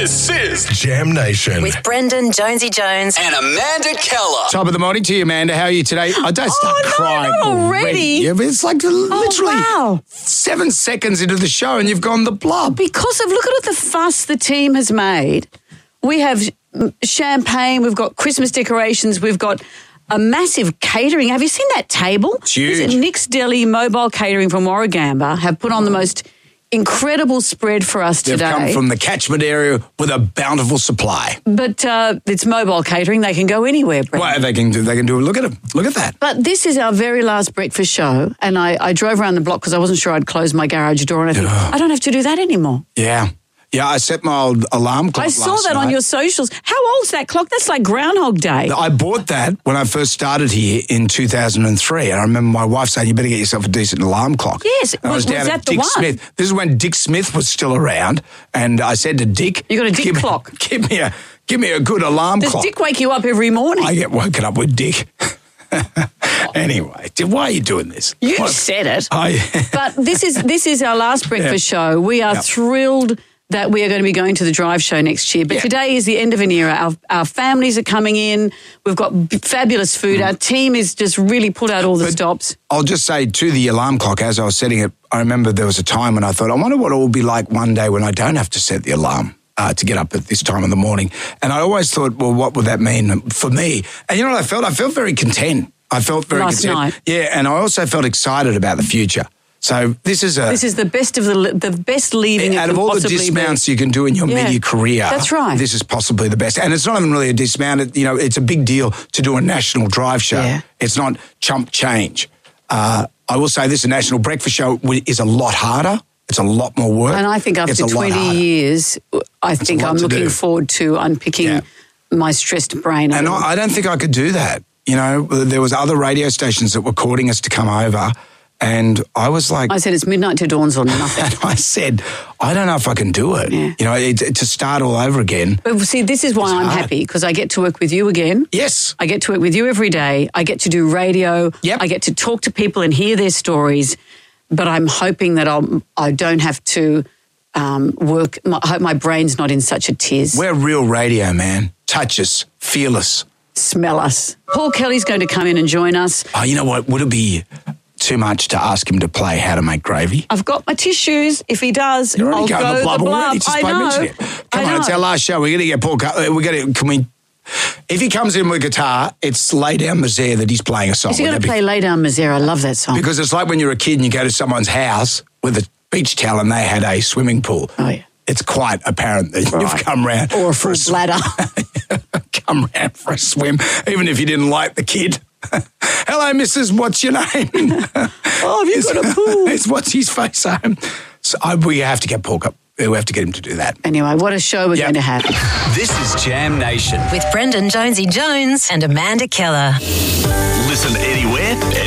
This is Jam Nation with Brendan Jonesy Jones and Amanda Keller. Top of the morning to you, Amanda. How are you today? I don't start crying not already. Yeah, but it's like literally wow. 7 seconds into the show and you've gone the blob. Because of look at the fuss the team has made. We have champagne, we've got Christmas decorations, we've got a massive catering. Have you seen that table? It's huge. Is it Nick's Deli Mobile Catering from Warragamba have put on the most incredible spread for us They've today. come from the catchment area with a bountiful supply. But it's mobile catering. They can go anywhere, Brett. Well, they can do. Look at them. Look at that. But this is our very last breakfast show, and I drove around the block because I wasn't sure I'd close my garage door, and I think, I don't have to do that anymore. Yeah. Yeah, I set my old alarm clock I saw last that night. on your socials. How old's that clock? That's like Groundhog Day. I bought that when I first started here in 2003, and I remember my wife saying, you better get yourself a decent alarm clock. Yes. And I was Was down that at the Dick one? Smith. This is when Dick Smith was still around, and I said to Dick... You got a Dick clock? Give me a good alarm Does clock. Dick wake you up every morning? I get woken up with Dick. Anyway, why are you doing this? You What? said it. I, But this is our last breakfast show. We are thrilled that we are going to be going to the Drive show next year. But today is the end of an era. Our families are coming in. We've got fabulous food. Our team is just really pulled out all the stops. I'll just say to the alarm clock, as I was setting it, I remember there was a time when I thought, I wonder what it will be like one day when I don't have to set the alarm to get up at this time in the morning. And I always thought, well, what would that mean for me? And you know what I felt? I felt very content. I felt very Last content. night. Yeah, and I also felt excited about the future. So this is the best of the best leaving out it of can all the possibly dismounts be. you can do in your media career. That's right. This is possibly the best. And it's not even really a dismount. It's a big deal to do a national drive show. Yeah. It's not chump change. I will say this, a national breakfast show is a lot harder. It's a lot more work. And I think It's after a lot 20 harder. years, I think lot I'm to looking do. forward to unpicking my stressed brain. And I don't think I could do that. You know, there was other radio stations that were courting us to come over, and I was like... I said, it's midnight to dawn's on nothing. And I said, I don't know if I can do it. Yeah. You know, to start all over again. But see, this is why I'm hard. happy, because I get to work with you again. Yes. I get to work with you every day. I get to do radio. Yep. I get to talk to people and hear their stories. But I'm hoping that I don't have to work. I hope my brain's not in such a tiz. We're real radio, man. Touch us. Feel us. Smell us. Paul Kelly's going to come in and join us. Oh, you know what? Would it be too much to ask him to play How to Make Gravy? I've got my tissues. If he does, You're I'll already going go the blub already. Just I by know. mentioning it. Come on, it's our last show. We're going to get Paul. If he comes in with guitar, it's Lay Down Misère that he's playing a song. Is he Would going to that be- play Lay Down Misère? I love that song. Because it's like when you're a kid and you go to someone's house with a beach towel and they had a swimming pool. Oh, yeah. It's quite apparent that you've come round. Or a full bladder. Come round for a swim, even if you didn't like the kid. Hello, Mrs. What's your name? Oh, have you got a pool? It's what's his face home. So we have to get Paul up. We have to get him to do that. Anyway, what a show we're going to have. This is Jam Nation. with Brendan Jonesy Jones and Amanda Keller. Listen anywhere,